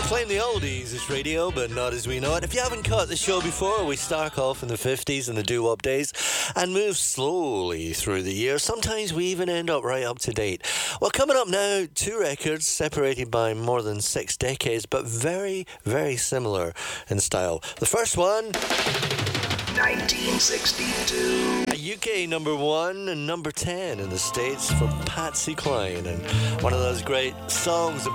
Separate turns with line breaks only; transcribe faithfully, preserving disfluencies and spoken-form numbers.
Playing the oldies is radio, but not as we know it. If you haven't caught the show before, we start off in the fifties and the doo-wop days and move slowly through the years. Sometimes we even end up right up to date. Well, coming up now, two records separated by more than six decades, but very, very similar in style. The first one,
nineteen sixty-two.
a U K number one and number ten in the States for Patsy Cline, and one of those great songs about